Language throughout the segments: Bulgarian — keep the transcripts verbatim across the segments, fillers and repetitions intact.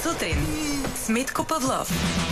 сутрин с Митко Павлов.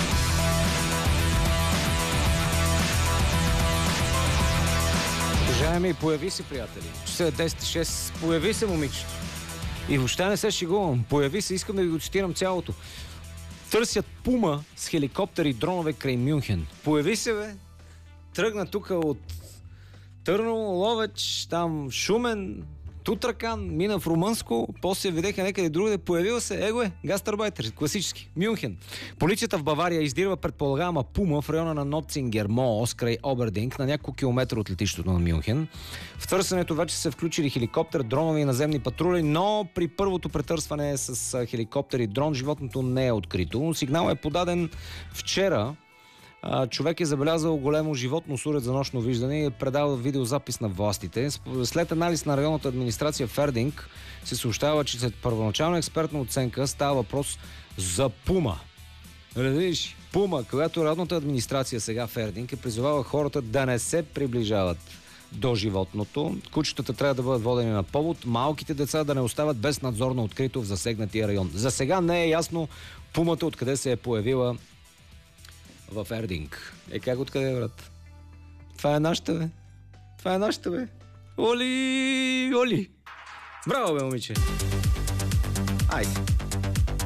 Уважаеми, появи се, приятели. Часа е десет и шест. Появи се, момичето. И въобще не се шегувам. Появи се, искам да ви го цитирам цялото. Търсят пума с хеликоптери и дронове край Мюнхен. Появи се, бе. Тръгна тук от Търново, Ловеч, там Шумен, Тутракан, мина в Румънско, после видеха някъде другаде, появил се, его е, гастарбайтер, класически, Мюнхен. Полицията в Бавария издирва предполагаема пума в района на Ноцингер Моос, край Обердинг, на няколко километра от летището на Мюнхен. В търсенето вече са включили хеликоптер, дронови и наземни патрули, но при първото претърсване с хеликоптер и дрон животното не е открито. Сигнал е подаден вчера. Човек е забелязал големо животно с уред за нощно виждане и е предал видеозапис на властите. След анализ на районната администрация в Ердинг се съобщава, че след първоначална експертна оценка става въпрос за пума. Видиш, пума, когато районната администрация сега в Ердинг е призовава хората да не се приближават до животното. Кучетата трябва да бъдат водени на повод, малките деца да не остават без надзор на открито в засегнатия район. За сега не е ясно пумата откъде се е появила в Ердинг. Е, как откъде, брат? Това е нашата, бе. Това е нашата, бе. Оли, Оли. Браво, бе, момиче. Айде.